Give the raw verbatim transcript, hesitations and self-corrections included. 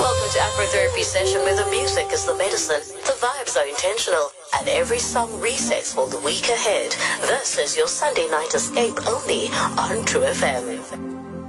Welcome to Afro Therapy Session, where the music is the medicine, the vibes are intentional, and every song resets for the week ahead. This is your Sunday night escape only on True F M.